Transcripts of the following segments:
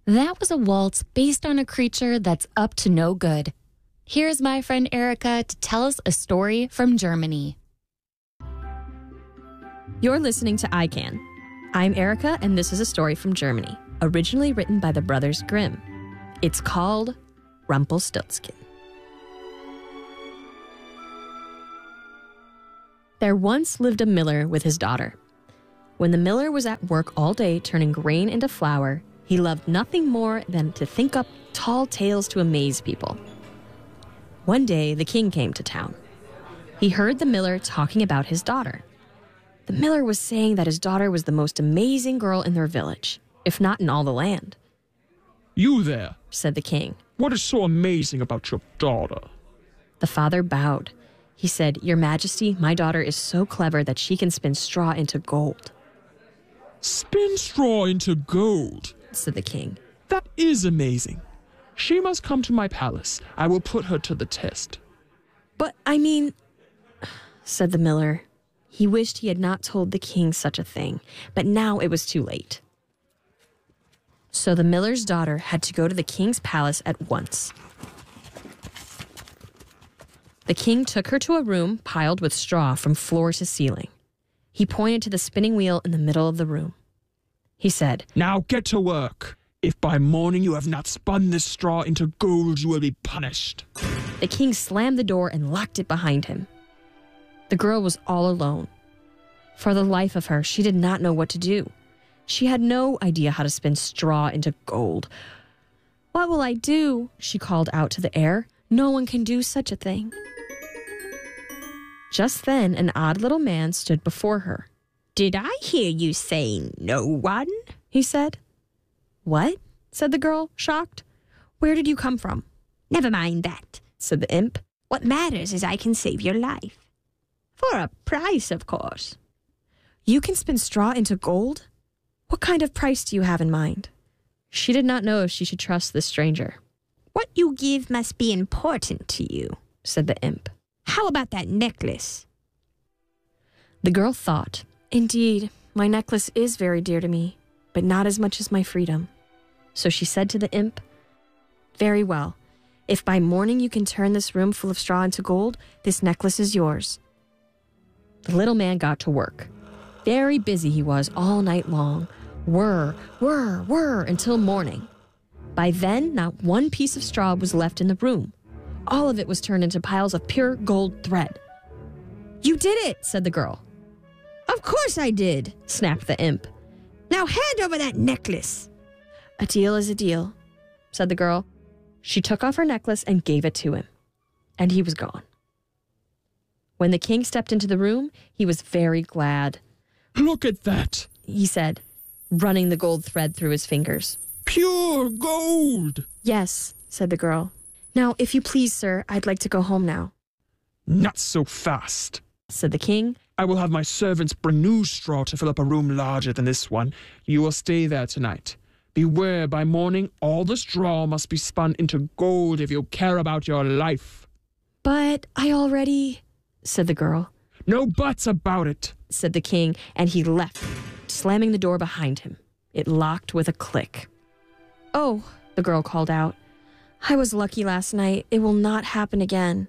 That was a waltz based on a creature that's up to no good. Here's my friend Erica to tell us a story from Germany. You're listening to I Can. I'm Erica, and this is a story from Germany, originally written by the Brothers Grimm. It's called Rumpelstiltskin. There once lived a miller with his daughter. When the miller was at work all day turning grain into flour, he loved nothing more than to think up tall tales to amaze people. One day, the king came to town. He heard the miller talking about his daughter. The miller was saying that his daughter was the most amazing girl in their village, if not in all the land. "You there," said the king. "What is so amazing about your daughter?" The father bowed. He said, "Your Majesty, my daughter is so clever that she can spin straw into gold." "Spin straw into gold," said the king. "That is amazing. She must come to my palace. I will put her to the test." "But I mean," said the miller. He wished he had not told the king such a thing, but now it was too late. So the miller's daughter had to go to the king's palace at once. The king took her to a room piled with straw from floor to ceiling. He pointed to the spinning wheel in the middle of the room. He said, "Now get to work. If by morning you have not spun this straw into gold, you will be punished." The king slammed the door and locked it behind him. The girl was all alone. For the life of her, she did not know what to do. She had no idea how to spin straw into gold. "What will I do?" she called out to the air. "No one can do such a thing." Just then, an odd little man stood before her. "Did I hear you say no one?" he said. "What?" said the girl, shocked. "Where did you come from?" "Never mind that," said the imp. "What matters is I can save your life. For a price, of course." "You can spin straw into gold? What kind of price do you have in mind?" She did not know if she should trust this stranger. "What you give must be important to you," said the imp. "How about that necklace?" The girl thought, "Indeed, my necklace is very dear to me, but not as much as my freedom." So she said to the imp, "Very well. If by morning you can turn this room full of straw into gold, this necklace is yours." The little man got to work. Very busy he was all night long. Whir, whir, whir until morning. By then, not one piece of straw was left in the room. All of it was turned into piles of pure gold thread. "You did it," said the girl. "Of course I did," snapped the imp. "Now hand over that necklace." "A deal is a deal," said the girl. She took off her necklace and gave it to him, and he was gone. When the king stepped into the room, he was very glad. "Look at that," he said, running the gold thread through his fingers. "Pure gold." "Yes," said the girl. "Now, if you please, sir, I'd like to go home now." "Not so fast," said the king. "I will have my servants bring new straw to fill up a room larger than this one. You will stay there tonight. Beware, by morning, all the straw must be spun into gold if you care about your life." "But I already," said the girl. "No buts about it," said the king, and he left, slamming the door behind him. It locked with a click. "Oh," the girl called out. "I was lucky last night. It will not happen again."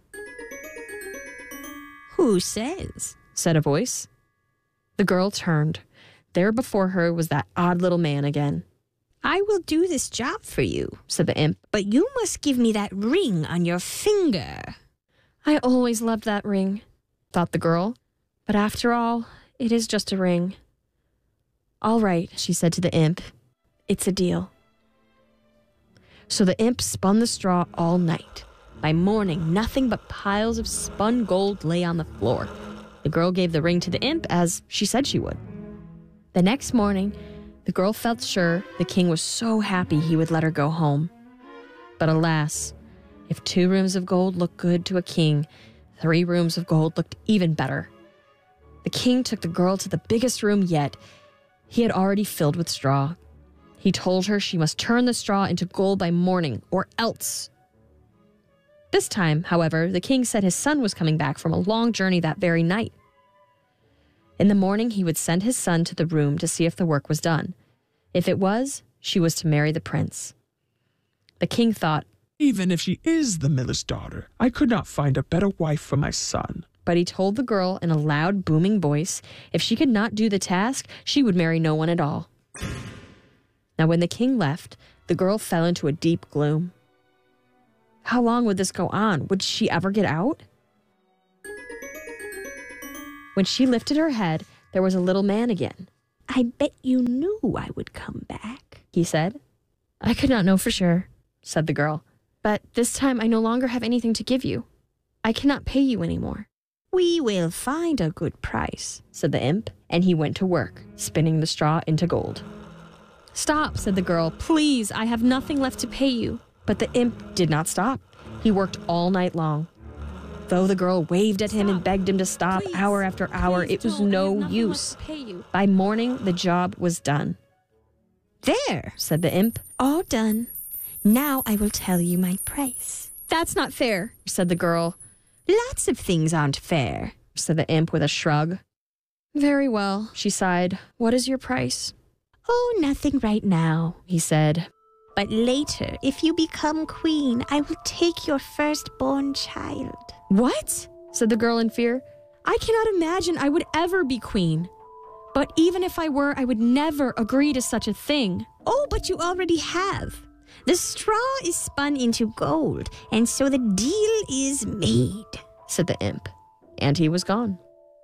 "Who says?" said a voice. The girl turned. There before her was that odd little man again. "I will do this job for you," said the imp, "but you must give me that ring on your finger." "I always loved that ring," thought the girl. "But after all, it is just a ring." "All right," she said to the imp. "It's a deal." So the imp spun the straw all night. By morning, nothing but piles of spun gold lay on the floor. The girl gave the ring to the imp as she said she would. The next morning, the girl felt sure the king was so happy he would let her go home. But alas, if 2 rooms of gold looked good to a king, 3 rooms of gold looked even better. The king took the girl to the biggest room yet. He had already filled with straw. He told her she must turn the straw into gold by morning, or else. This time, however, the king said his son was coming back from a long journey that very night. In the morning, he would send his son to the room to see if the work was done. If it was, she was to marry the prince. The king thought, Even if she is the miller's daughter, I could not find a better wife for my son. but he told the girl in a loud, booming voice if she could not do the task, she would marry no one at all. Now, when the king left, the girl fell into a deep gloom. How long would this go on? Would she ever get out? When she lifted her head, there was a little man again. I bet you knew I would come back, He said. I could not know for sure, Said the girl. but this time I no longer have anything to give you. I cannot pay you anymore. We will find a good price. Said the imp, and he went to work, spinning the straw into gold. Stop, said the girl. Please, I have nothing left to pay you. But the imp did not stop. He worked all night long. Though the girl waved at him and begged him to stop hour after hour, it was no use. By morning, the job was done. There, Said the imp. all done. Now I will tell you my price. That's not fair. Said the girl. Lots of things aren't fair. Said the imp with a shrug. Very well. She sighed. What is your price? Oh, nothing right now. He said. But later, if you become queen, I will take your firstborn child. What? Said the girl in fear. I cannot imagine I would ever be queen. But even if I were, I would never agree to such a thing. Oh, but you already have. The straw is spun into gold, and so the deal is made. Said the imp. And he was gone.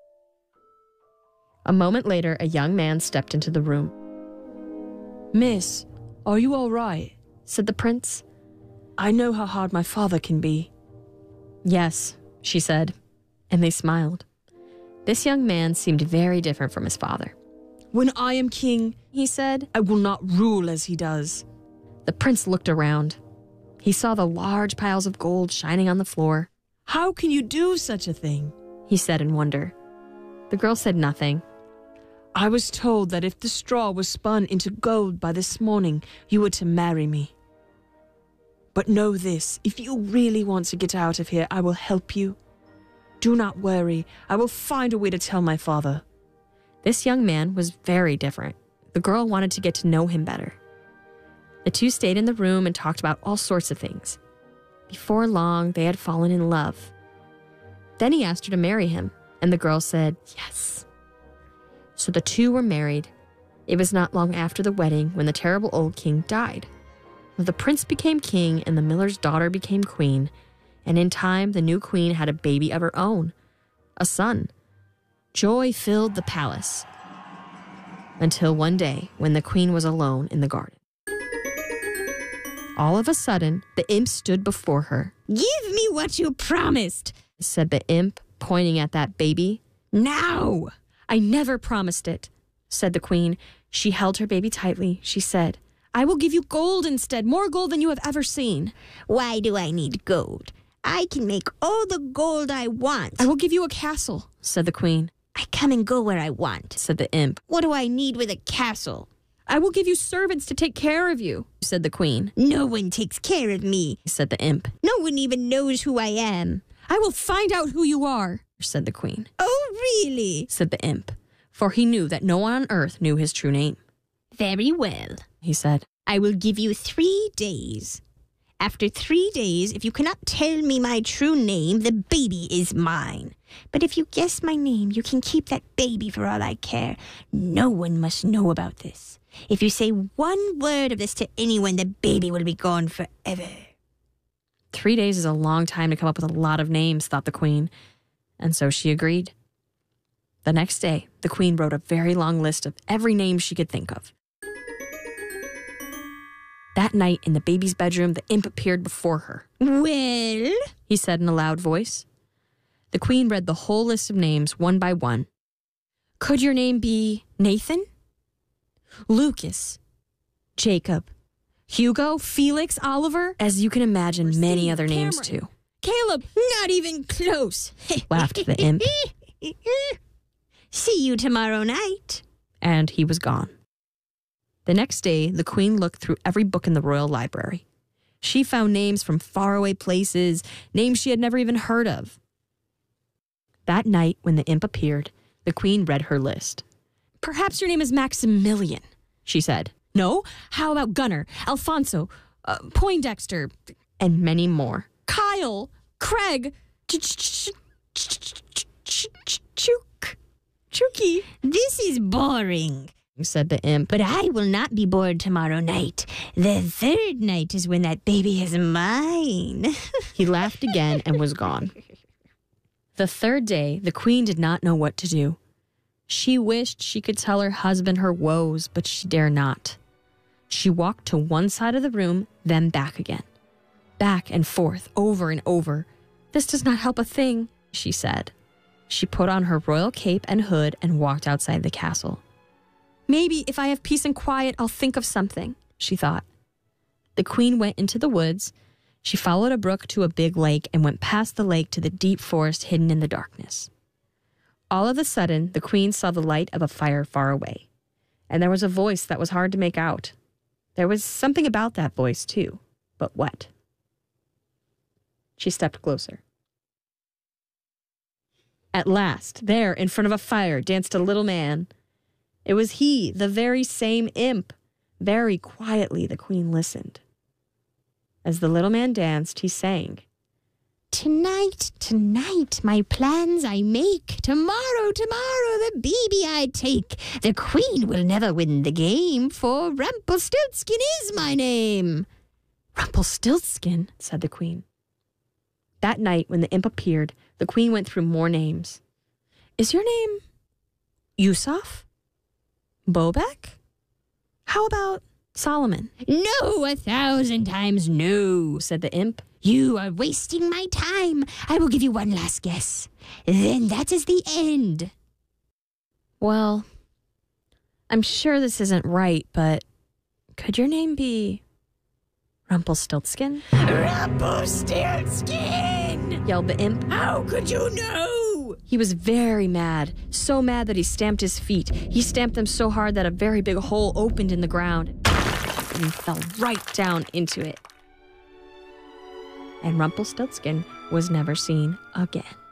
A moment later, a young man stepped into the room. Miss, are you all right? Said the prince. I know how hard my father can be. Yes, she said, and they smiled. This young man seemed very different from his father. When I am king, He said. I will not rule as he does. The prince looked around. He saw the large piles of gold shining on the floor. How can you do such a thing? He said in wonder. The girl said nothing. I was told that if the straw was spun into gold by this morning, you were to marry me. But know this, if you really want to get out of here, I will help you. Do not worry, I will find a way to tell my father. This young man was very different. The girl wanted to get to know him better. The two stayed in the room and talked about all sorts of things. Before long, they had fallen in love. Then he asked her to marry him, and the girl said yes. So the two were married. It was not long after the wedding when the terrible old king died. The prince became king and the miller's daughter became queen, and in time the new queen had a baby of her own, a son. Joy filled the palace. Until one day when the queen was alone in the garden. All of a sudden, the imp stood before her, Give me what you promised. said the imp, pointing at that baby. Now. I never promised it, said the queen. She held her baby tightly. She said, I will give you gold instead, more gold than you have ever seen. Why do I need gold? I can make all the gold I want. I will give you a castle, said the queen. I come and go where I want. Said the imp. What do I need with a castle? I will give you servants to take care of you, said the queen. No one takes care of me. Said the imp. No one even knows who I am. I will find out who you are, said the queen. Oh, really? Said the imp, for he knew that no one on earth knew his true name. Very well. He said, I will give you 3 days. After 3 days, if you cannot tell me my true name, the baby is mine. But if you guess my name, you can keep that baby for all I care. No one must know about this. If you say one word of this to anyone, the baby will be gone forever. 3 days is a long time to come up with a lot of names, thought the queen, and so she agreed. The next day, the queen wrote a very long list of every name she could think of. That night, in the baby's bedroom, the imp appeared before her. Well? He said in a loud voice. The queen read the whole list of names one by one. Could your name be Nathan? Lucas? Jacob? Hugo? Felix? Oliver? As you can imagine, many other names too. Caleb, not even close. Laughed the imp. See you tomorrow night. And he was gone. The next day, the queen looked through every book in the royal library. She found names from faraway places, names she had never even heard of. That night, when the imp appeared, the queen read her list. Perhaps your name is Maximilian, she said. No? How about Gunner, Alfonso, Poindexter, and many more? Kyle, Craig, Chooky. This is boring, said the imp. but I will not be bored tomorrow night. The third night is when that baby is mine. He laughed again and was gone. The third day, the queen did not know what to do. She wished she could tell her husband her woes, but she dare not. She walked to one side of the room, then back again. Back and forth, over and over. This does not help a thing, she said. She put on her royal cape and hood and walked outside the castle. Maybe if I have peace and quiet, I'll think of something, she thought. The queen went into the woods. She followed a brook to a big lake and went past the lake to the deep forest hidden in the darkness. All of a sudden, the queen saw the light of a fire far away, and there was a voice that was hard to make out. There was something about that voice, too, but what? She stepped closer. At last, there, in front of a fire, danced a little man. It was he, the very same imp. Very quietly, the queen listened. As the little man danced, he sang, Tonight, tonight, my plans I make. Tomorrow, the baby I take. The queen will never win the game, for Rumpelstiltskin is my name. Rumpelstiltskin, said the queen. That night, when the imp appeared, the queen went through more names. Is your name Yusuf? Bobek? How about Solomon? No, 1,000 times no, said the imp. You are wasting my time. I will give you one last guess. Then that is the end. Well, I'm sure this isn't right, but could your name be Rumpelstiltskin? Rumpelstiltskin! Yelled the imp. How could you know? He was very mad, so mad that he stamped his feet. He stamped them so hard that a very big hole opened in the ground, and he fell right down into it. And Rumpelstiltskin was never seen again.